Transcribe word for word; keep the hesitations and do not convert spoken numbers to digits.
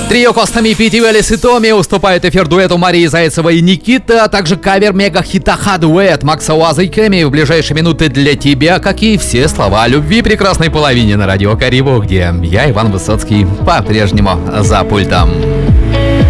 Трио Костами, Пити Велес и Томми уступают эфир дуэту Марии Зайцевой и Никиты, а также кавер мега-хита «Ха-дуэт» Макса Уаза и Кэми. В ближайшие минуты для тебя, как и все слова о любви прекрасной половине на радио Карибу, где я, Иван Высоцкий, по-прежнему за пультом.